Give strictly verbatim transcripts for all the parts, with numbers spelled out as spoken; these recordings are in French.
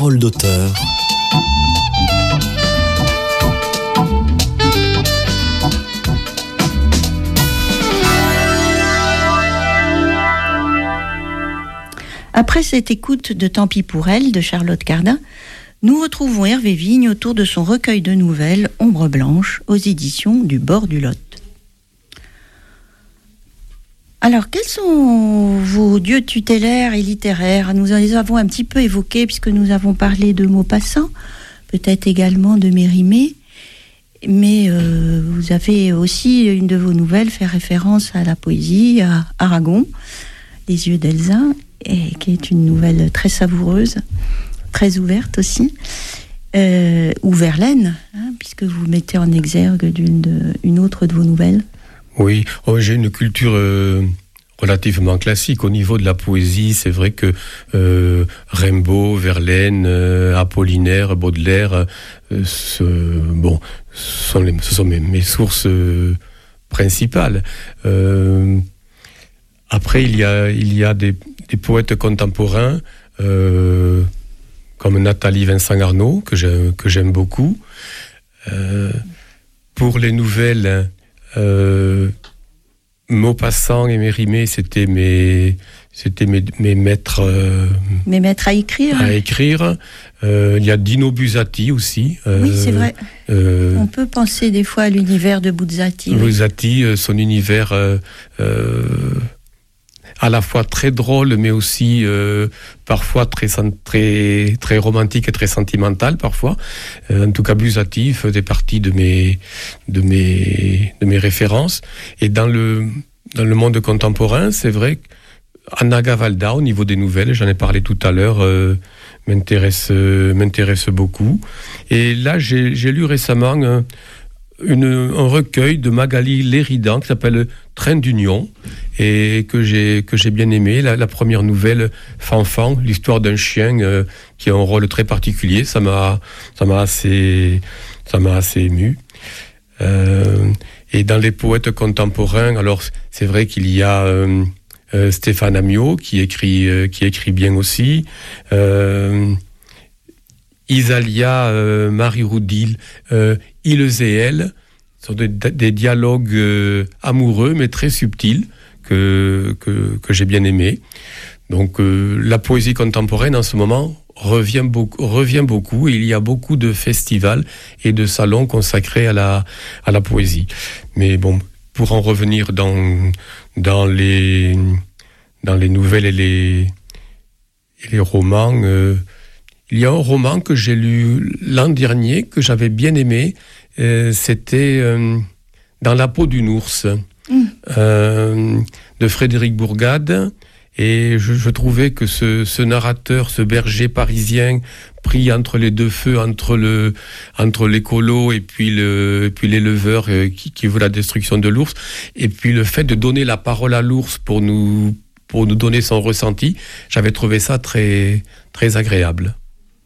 Parole d'auteur. Après cette écoute de Tant pis pour elle de Charlotte Cardin, nous retrouvons Hervé Vigne autour de son recueil de nouvelles Ombre blanche aux éditions du Bord du Lot. Alors, quels sont vos dieux tutélaires et littéraires ? Nous les avons un petit peu évoqués puisque nous avons parlé de Maupassant, peut-être également de Mérimée, mais euh, vous avez aussi, une de vos nouvelles, fait référence à la poésie, à Aragon, Les yeux d'Elsa, et qui est une nouvelle très savoureuse, très ouverte aussi, euh, ou Verlaine, hein, puisque vous mettez en exergue d'une de, une autre de vos nouvelles. Oui, oh, j'ai une culture euh, relativement classique. Au niveau de la poésie, c'est vrai que euh, Rimbaud, Verlaine, euh, Apollinaire, Baudelaire, euh, ce, bon, sont les, ce sont mes, mes sources euh, principales. Euh, après, il y a, il y a des, des poètes contemporains euh, comme Nathalie Vincent-Arnaud, que j'aime, que j'aime beaucoup. Euh, pour les nouvelles... Euh, Maupassant et Mérimée, c'était mes, c'était mes, mes maîtres, euh, mes maîtres à écrire. À écrire. Euh, il y a Dino Buzzati aussi. Euh, oui, c'est vrai. Euh, On peut penser des fois à l'univers de Buzzati. Buzzati, oui. Son univers euh, euh, à la fois très drôle, mais aussi euh, parfois très, très, très romantique et très sentimental parfois. Euh, en tout cas, Buzzati faisait partie de mes, de mes, de mes références. Et dans le, dans le monde contemporain, c'est vrai qu'Anna Gavalda, au niveau des nouvelles, j'en ai parlé tout à l'heure, euh, m'intéresse, euh, m'intéresse beaucoup. Et là, j'ai, j'ai lu récemment euh, une, un recueil de Magali Léridan qui s'appelle Train d'Union, et que j'ai, que j'ai bien aimé. La, la première nouvelle, Fanfan, l'histoire d'un chien euh, qui a un rôle très particulier, ça m'a, ça m'a assez, ça m'a assez ému. Euh, et dans les poètes contemporains, alors c'est vrai qu'il y a euh, euh, Stéphane Amiot qui écrit, euh, qui écrit bien aussi. Euh, Isalia, euh, Marie Roudil, euh, Ils et elle, ce sont des, des dialogues euh, amoureux mais très subtils que, que, que j'ai bien aimés. Donc euh, la poésie contemporaine en ce moment revient beaucoup, revient beaucoup, et il y a beaucoup de festivals et de salons consacrés à la, à la poésie. Mais bon, pour en revenir dans, dans, les, dans les nouvelles et les, et les romans, euh, il y a un roman que j'ai lu l'an dernier, que j'avais bien aimé, euh, c'était euh, Dans la peau d'une ours, mmh. euh, de Frédéric Bourgade. Et je, je trouvais que ce, ce narrateur, ce berger parisien, pris entre les deux feux, entre le, entre l'écolo et puis le, et puis l'éleveur euh, qui, qui veut la destruction de l'ours, et puis le fait de donner la parole à l'ours pour nous, pour nous donner son ressenti, j'avais trouvé ça très, très agréable.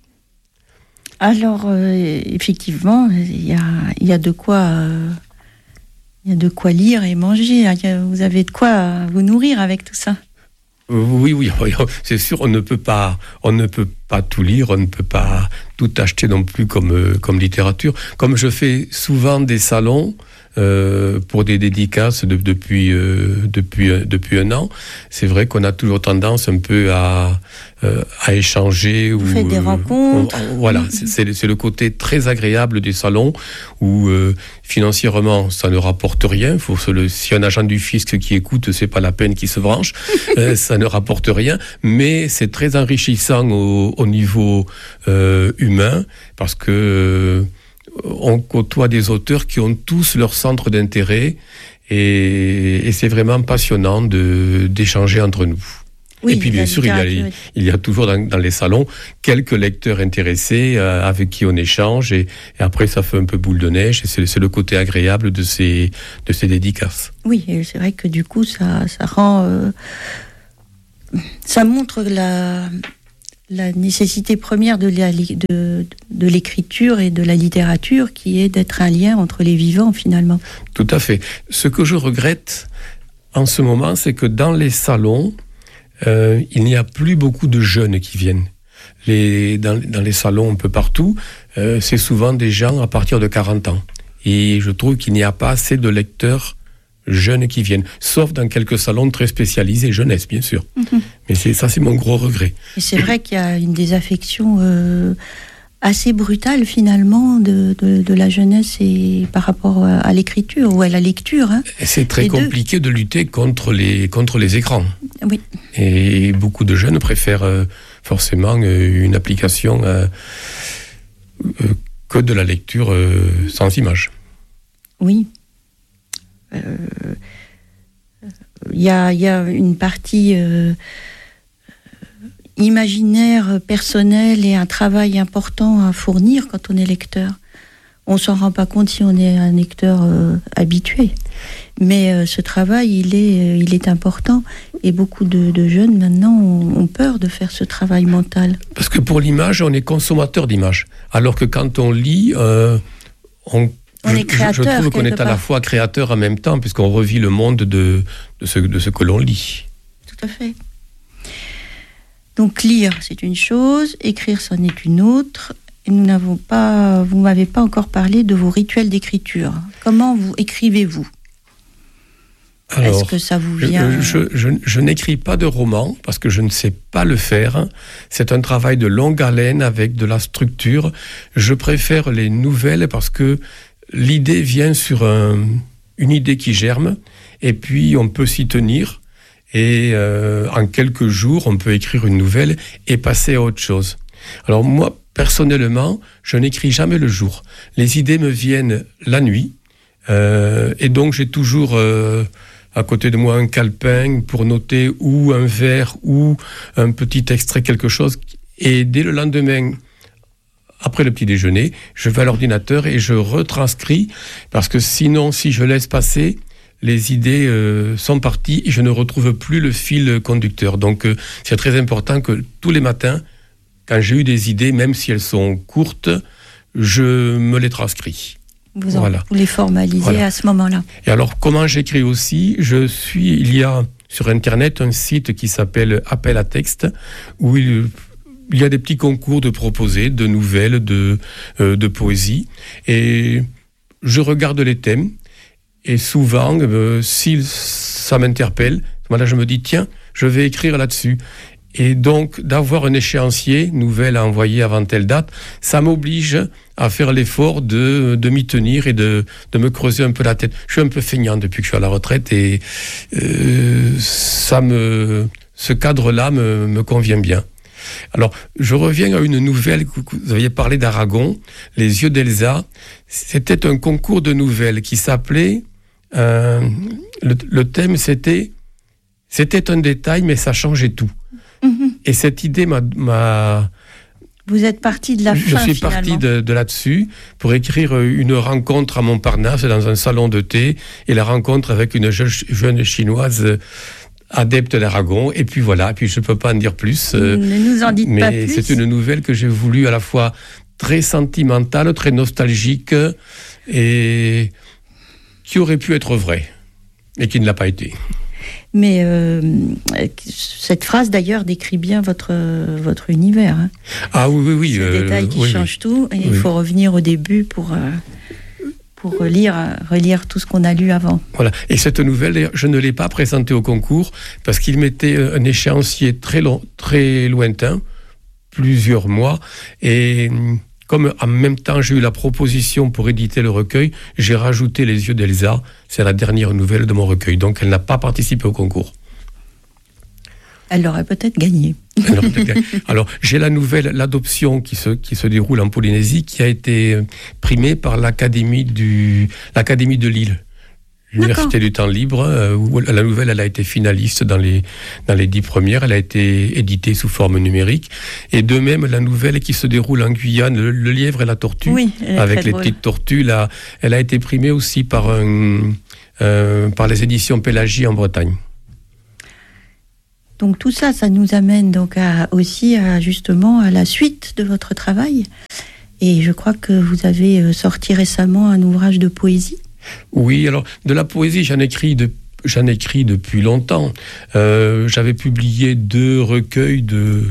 Alors, euh, effectivement, il y a, il y a de quoi, euh, il y a de quoi lire et manger. Il y a, vous avez de quoi vous nourrir avec tout ça. Oui, oui, c'est sûr, on ne peut pas, on ne peut pas tout lire, on ne peut pas tout acheter non plus comme, comme littérature. Comme je fais souvent des salons euh, pour des dédicaces de, depuis, euh, depuis, depuis un an, c'est vrai qu'on a toujours tendance un peu à, euh, à échanger. Vous ou, faites des rencontres. On, on, voilà, c'est, c'est, c'est le côté très agréable des salons où euh, financièrement, ça ne rapporte rien. Faut se le, si un agent du fisc qui écoute, c'est pas la peine qu'il se branche. euh, ça ne rapporte rien, mais c'est très enrichissant au, au niveau euh, humain, parce que euh, on côtoie des auteurs qui ont tous leur centre d'intérêt, et, et c'est vraiment passionnant de, d'échanger entre nous. Oui, et puis bien sûr, il y, a, il y a toujours dans, dans les salons quelques lecteurs intéressés euh, avec qui on échange, et, et après ça fait un peu boule de neige, et c'est, c'est le côté agréable de ces, de ces dédicaces. Oui, et c'est vrai que du coup ça, ça rend... Euh, ça montre la... la nécessité première de, la, de, de l'écriture et de la littérature, qui est d'être un lien entre les vivants, finalement. Tout à fait. Ce que je regrette en ce moment, c'est que dans les salons, euh, il n'y a plus beaucoup de jeunes qui viennent. les, dans, dans les salons un peu partout, euh, c'est souvent des gens à partir de quarante ans. Et je trouve qu'il n'y a pas assez de lecteurs jeunes qui viennent, sauf dans quelques salons très spécialisés, jeunesse bien sûr. Mm-hmm. Mais c'est, ça c'est mon gros regret. Et c'est vrai qu'il y a une désaffection euh, assez brutale finalement de, de, de la jeunesse et par rapport à l'écriture ou à la lecture. Hein. C'est très les compliqué deux. de lutter contre les, contre les écrans. Oui. Et beaucoup de jeunes préfèrent euh, forcément euh, une application euh, euh, que de la lecture euh, sans image. Oui. Il euh, y, a, y a une partie euh, imaginaire, personnelle et un travail important à fournir quand on est lecteur. On ne s'en rend pas compte si on est un lecteur euh, habitué. Mais euh, ce travail, il est, euh, il est important. Et beaucoup de, de jeunes, maintenant, ont, ont peur de faire ce travail mental. Parce que pour l'image, on est consommateur d'images. Alors que quand on lit, euh, on On je, est créateur, je trouve qu'on est à part. la fois créateur en même temps, puisqu'on revit le monde de, de, ce, de ce que l'on lit. Tout à fait. Donc lire, c'est une chose, écrire, c'en est une autre. Et nous n'avons pas, vous ne m'avez pas encore parlé de vos rituels d'écriture. Comment vous écrivez-vous ? Alors, est-ce que ça vous vient... Je, je, je, je n'écris pas de roman, parce que je ne sais pas le faire. C'est un travail de longue haleine avec de la structure. Je préfère les nouvelles parce que l'idée vient sur un, une idée qui germe, et puis on peut s'y tenir, et euh, en quelques jours, on peut écrire une nouvelle et passer à autre chose. Alors moi, personnellement, je n'écris jamais le jour. Les idées me viennent la nuit, euh, et donc j'ai toujours euh, à côté de moi un calepin pour noter ou un vers ou un petit extrait, quelque chose, et dès le lendemain, après le petit déjeuner, je vais à l'ordinateur et je retranscris, parce que sinon, si je laisse passer, les idées euh, sont parties et je ne retrouve plus le fil conducteur. Donc, euh, c'est très important que tous les matins, quand j'ai eu des idées, même si elles sont courtes, je me les transcris. Vous, en, voilà. vous les formalisez voilà. à ce moment-là. Et alors, comment j'écris aussi ? Je suis, il y a sur Internet un site qui s'appelle Appel à texte, où il... Il y a des petits concours de proposés, de nouvelles, de, euh, de poésie. Et je regarde les thèmes. Et souvent, euh, si ça m'interpelle, voilà, je me dis, tiens, je vais écrire là-dessus. Et donc, d'avoir un échéancier, nouvelle à envoyer avant telle date, ça m'oblige à faire l'effort de, de m'y tenir et de, de me creuser un peu la tête. Je suis un peu feignant depuis que je suis à la retraite et euh, ça me, ce cadre-là me, me convient bien. Alors, je reviens à une nouvelle, vous aviez parlé d'Aragon, Les yeux d'Elsa. C'était un concours de nouvelles qui s'appelait, euh, le, le thème c'était, c'était un détail mais ça changeait tout. Mm-hmm. Et cette idée m'a, m'a... Vous êtes parti de la je fin, suis finalement. parti de, de là-dessus pour écrire une rencontre à Montparnasse dans un salon de thé et la rencontre avec une jeune, jeune chinoise adepte d'Aragon, et puis voilà, et puis je ne peux pas en dire plus. Euh, ne nous en dites mais pas plus. Mais c'est une nouvelle que j'ai voulu à la fois très sentimentale, très nostalgique, et qui aurait pu être vraie, et qui ne l'a pas été. Mais euh, cette phrase d'ailleurs décrit bien votre, votre univers. Hein. Ah oui, oui, oui. C'est euh, un détail qui oui, change oui. tout, et oui. il faut revenir au début pour... Euh, pour lire, relire tout ce qu'on a lu avant. Voilà. Et cette nouvelle, je ne l'ai pas présentée au concours parce qu'il mettait un échéancier très long, très lointain, plusieurs mois. Et comme en même temps j'ai eu la proposition pour éditer le recueil, j'ai rajouté Les yeux d'Elsa. C'est la dernière nouvelle de mon recueil. Donc elle n'a pas participé au concours. Elle aurait peut-être gagné. Alors, alors, j'ai la nouvelle, l'adoption qui se, qui se déroule en Polynésie, qui a été primée par l'Académie, du, l'Académie de Lille, l'Université D'accord. du temps libre, euh, où la nouvelle elle a été finaliste dans les, dans les dix premières, elle a été éditée sous forme numérique. Et de même, la nouvelle qui se déroule en Guyane, Le, le lièvre et la tortue, oui, avec les drôle. petites tortues, là, elle a été primée aussi par, un, euh, par les éditions Pélagie en Bretagne. Donc tout ça, ça nous amène donc à, aussi à, justement à la suite de votre travail. Et je crois que vous avez sorti récemment un ouvrage de poésie. Oui, alors de la poésie, j'en écris, de, j'en écris depuis longtemps. Euh, j'avais publié deux recueils de,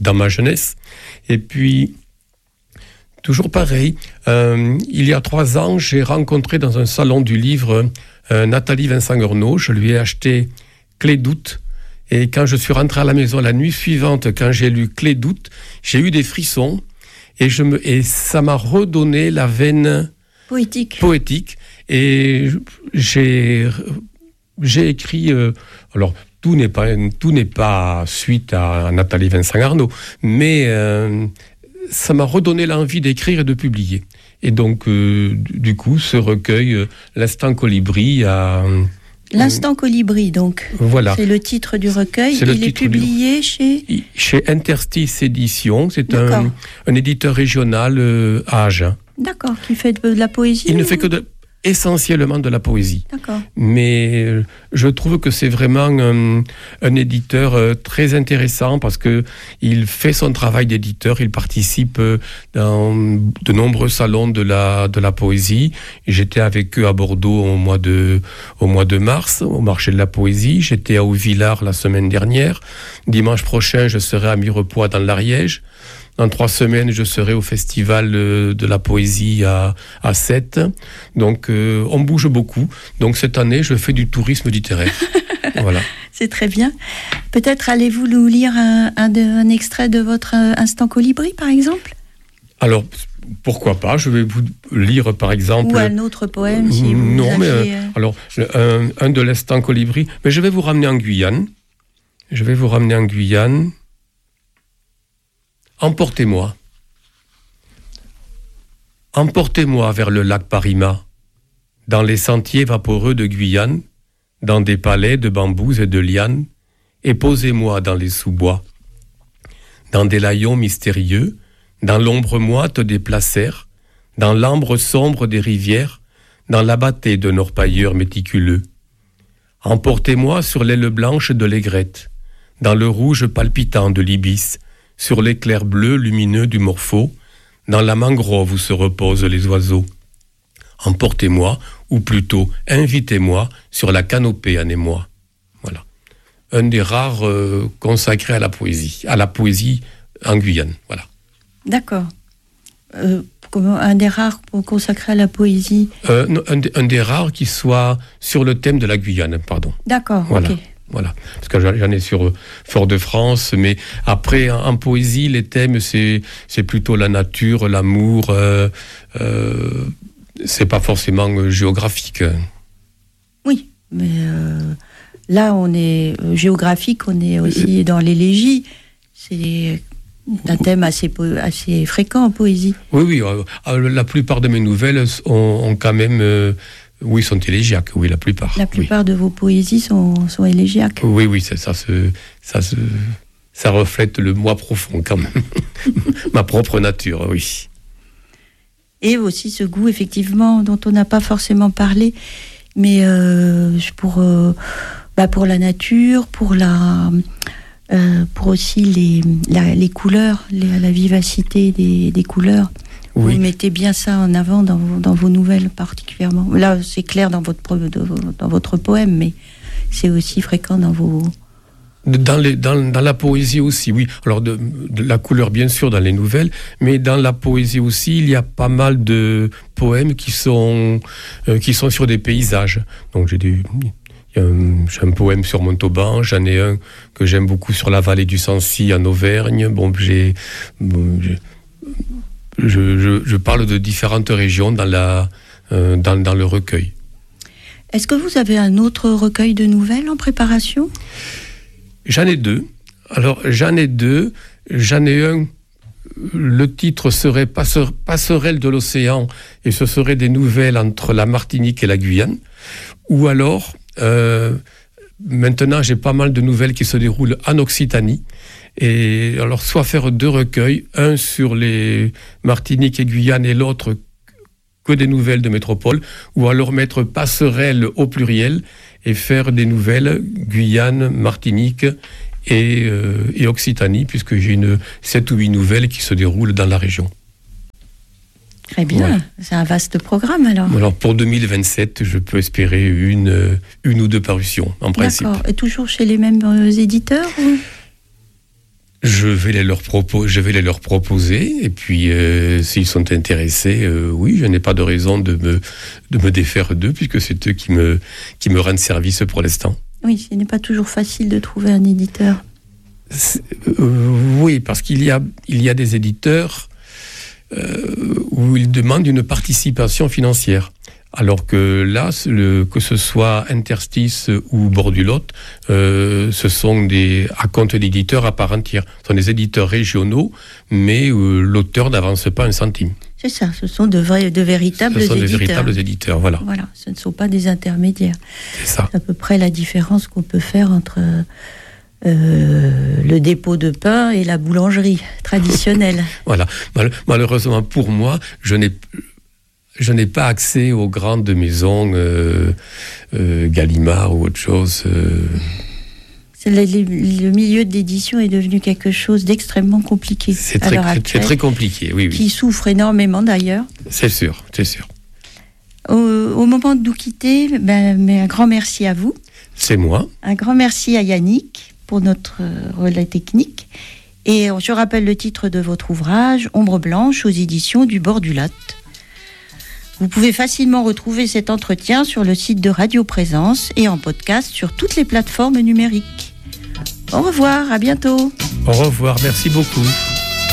dans ma jeunesse. Et puis, toujours pareil, euh, il y a trois ans, j'ai rencontré dans un salon du livre euh, Nathalie Vincent-Gorneau. Je lui ai acheté Clé d'août. Et quand je suis rentré à la maison la nuit suivante, quand j'ai lu Clé d'août, j'ai eu des frissons. Et, je me, et ça m'a redonné la veine poétique. poétique. Et j'ai, j'ai écrit... Euh, alors, tout n'est pas, tout n'est pas suite à Nathalie Vincent-Gorneau, mais euh, ça m'a redonné l'envie d'écrire et de publier. Et donc, euh, du coup, ce recueil, euh, L'Instant Colibri, a... L'Instant Colibri, donc. Voilà. C'est le titre du recueil. C'est le Il est titre publié du... chez... Chez Interstice Éditions. C'est un, un éditeur régional euh, à Agen. D'accord, qui fait de, de la poésie. Il ou... ne fait que de... essentiellement de la poésie. D'accord. Mais euh, je trouve que c'est vraiment un, un éditeur euh, très intéressant parce que il fait son travail d'éditeur, il participe euh, dans de nombreux salons de la, de la poésie. J'étais avec eux à Bordeaux au mois de, au mois de mars, au marché de la poésie. J'étais à Haut-Villard la semaine dernière. Dimanche prochain, je serai à Mirepoix dans l'Ariège. Dans trois semaines, je serai au festival de la poésie à, à Sète. Donc, euh, on bouge beaucoup. Donc, cette année, je fais du tourisme littéraire. Voilà. C'est très bien. Peut-être allez-vous nous lire un, un, de, un extrait de votre Instant Colibri, par exemple ? Alors, pourquoi pas ? Je vais vous lire, par exemple... Ou un autre poème, si vous Non, mais... aviez... Euh, alors, un, un de l'Instant Colibri. Mais je vais vous ramener en Guyane. Je vais vous ramener en Guyane... Emportez-moi. Emportez-moi vers le lac Parima, dans les sentiers vaporeux de Guyane, dans des palais de bambous et de lianes, et posez-moi dans les sous-bois, dans des layons mystérieux, dans l'ombre moite des placers, dans l'ambre sombre des rivières, dans l'abatté d'un orpailleur méticuleux. Emportez-moi sur l'aile blanche de l'aigrette, dans le rouge palpitant de l'ibis, sur l'éclair bleu lumineux du morpho, dans la mangrove où se reposent les oiseaux. Emportez-moi, ou plutôt invitez-moi, sur la canopée en émoi. Voilà. Un des rares euh, consacrés à la poésie, à la poésie en Guyane. Voilà. D'accord. Euh, un des rares consacrés à la poésie. Euh, non, un, un des rares qui soit sur le thème de la Guyane, pardon. D'accord, voilà. ok. Voilà, parce que j'en ai sur Fort-de-France, mais après, en, en poésie, les thèmes, c'est, c'est plutôt la nature, l'amour, euh, euh, c'est pas forcément euh, géographique. Oui, mais euh, là, on est euh, géographique, on est aussi dans l'élégie. C'est un thème assez, assez fréquent en poésie. Oui, oui, euh, la plupart de mes nouvelles ont, ont quand même... Euh, Oui, sont élégiaques, oui, la plupart. La plupart oui. de vos poésies sont, sont élégiaques. Oui, oui, ça, ça, se, ça, se, ça reflète le moi profond, quand même. Ma propre nature, oui. Et aussi ce goût, effectivement, dont on n'a pas forcément parlé, mais euh, pour, euh, bah pour la nature, pour, la, euh, pour aussi les, la, les couleurs, les, la vivacité des, des couleurs. Oui. Vous mettez bien ça en avant dans vos, dans vos nouvelles particulièrement. Là, c'est clair dans votre, dans votre poème, mais c'est aussi fréquent dans vos... Dans, les, dans, dans la poésie aussi, oui. Alors, de, de la couleur, bien sûr, dans les nouvelles, mais dans la poésie aussi, il y a pas mal de poèmes qui sont, euh, qui sont sur des paysages. Donc, j'ai des... Il y a un, j'ai un poème sur Montauban, j'en ai un que j'aime beaucoup sur la vallée du Sancy, en Auvergne. Bon, j'ai... Bon, j'ai Je, je, je parle de différentes régions dans, la, euh, dans, dans le recueil. Est-ce que vous avez un autre recueil de nouvelles en préparation ? J'en ai deux. Alors, j'en ai deux. J'en ai un, le titre serait Passeur, Passerelle de l'océan, et ce serait des nouvelles entre la Martinique et la Guyane. Ou alors, euh, maintenant, j'ai pas mal de nouvelles qui se déroulent en Occitanie. Et alors, soit faire deux recueils, un sur les Martinique et Guyane et l'autre que des nouvelles de métropole, ou alors mettre passerelle au pluriel et faire des nouvelles Guyane, Martinique et, euh, et Occitanie, puisque j'ai une sept ou huit nouvelles qui se déroulent dans la région. Très bien, ouais. C'est un vaste programme alors. Alors pour deux mille vingt-sept, je peux espérer une, une ou deux parutions, en principe. D'accord, et toujours chez les mêmes euh, éditeurs ou... Je vais les leur proposer, je vais les leur proposer, et puis euh, s'ils sont intéressés, euh, oui, je n'ai pas de raison de me de me défaire d'eux, puisque c'est eux qui me qui me rendent service pour l'instant. Oui, ce n'est pas toujours facile de trouver un éditeur. Euh, oui, parce qu'il y a il y a des éditeurs euh, où ils demandent une participation financière. Alors que là, le, que ce soit Interstice ou Bordulotte, euh, ce sont des à compte d'éditeurs à part entière. Ce sont des éditeurs régionaux, mais euh, l'auteur n'avance pas un centime. C'est ça, ce sont de, vrais, de véritables éditeurs. Ce sont éditeurs. des véritables éditeurs, voilà. Voilà, ce ne sont pas des intermédiaires. C'est ça. C'est à peu près la différence qu'on peut faire entre euh, le dépôt de pain et la boulangerie traditionnelle. Voilà. Mal- malheureusement pour moi, je n'ai Je n'ai pas accès aux grandes maisons euh, euh, Gallimard ou autre chose. Euh... C'est le, le milieu de l'édition est devenu quelque chose d'extrêmement compliqué c'est à très, l'heure actuelle. C'est très compliqué, oui, oui. Qui souffre énormément d'ailleurs. C'est sûr, c'est sûr. Au, au moment de nous quitter, ben, mais un grand merci à vous. C'est moi. Un grand merci à Yannick pour notre relais technique. Et je rappelle le titre de votre ouvrage, Ombre blanche, aux éditions du Bordulotte. Vous pouvez facilement retrouver cet entretien sur le site de Radio Présence et en podcast sur toutes les plateformes numériques. Au revoir, à bientôt. Au revoir, merci beaucoup.